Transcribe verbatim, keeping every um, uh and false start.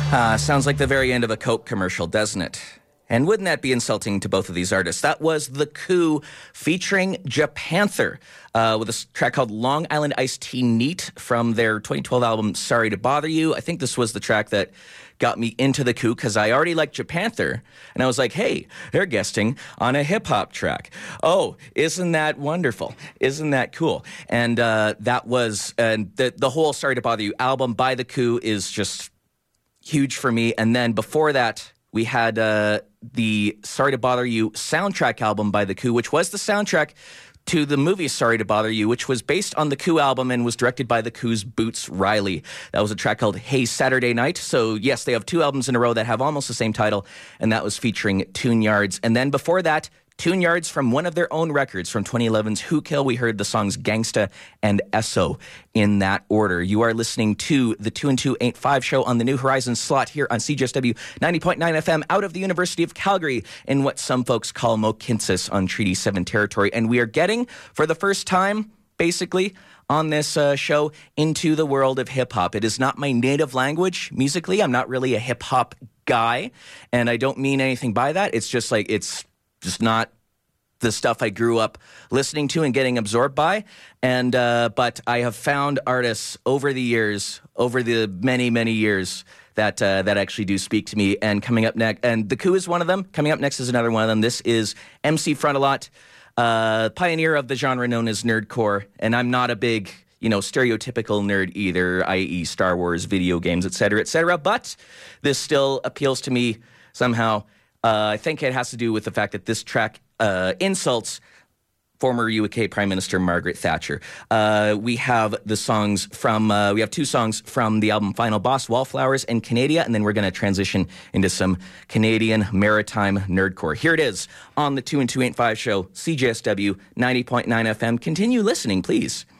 Uh, sounds like the very end of a Coke commercial, doesn't it? And wouldn't that be insulting to both of these artists? That was The Coup featuring Japanther uh, with a track called Long Island Iced Tea Neat from their twenty twelve album Sorry to Bother You. I think this was the track that got me into The Coup because I already liked Japanther. And I was like, hey, they're guesting on a hip-hop track. Oh, isn't that wonderful? Isn't that cool? And uh, that was, and the, the whole Sorry to Bother You album by The Coup is just huge for me. And then before that, we had uh, the Sorry to Bother You soundtrack album by The Coup, which was the soundtrack to the movie Sorry to Bother You, which was based on The Coup album and was directed by The Coup's Boots Riley. That was a track called Hey Saturday Night. So yes, they have two albums in a row that have almost the same title, and that was featuring Tune Yards. And then before that, Tune Yards from one of their own records from twenty eleven's Who Kill. We heard the songs Gangsta and Esso in that order. You are listening to the two and two ain't five show on the New Horizons slot here on C J S W ninety point nine F M out of the University of Calgary in what some folks call Mohkinstsis on Treaty seven territory. And we are getting, for the first time, basically, on this uh, show, into the world of hip-hop. It is not my native language musically. I'm not really a hip-hop guy, and I don't mean anything by that. It's just like, it's just not the stuff I grew up listening to and getting absorbed by. And uh, but I have found artists over the years, over the many, many years, that uh, that actually do speak to me. And coming up next, and The Coup is one of them. Coming up next is another one of them. This is M C Frontalot, uh, pioneer of the genre known as nerdcore. And I'm not a big, you know, stereotypical nerd either, that is. Star Wars, video games, et cetera, et cetera. But this still appeals to me somehow. Uh, I think it has to do with the fact that this track uh, insults former U K Prime Minister Margaret Thatcher. Uh, we have the songs from, uh, we have two songs from the album Final Boss, Wallflowers and Canada, and then we're going to transition into some Canadian maritime nerdcore. Here it is on the two and two ain't five show, C J S W ninety point nine F M. Continue listening, please.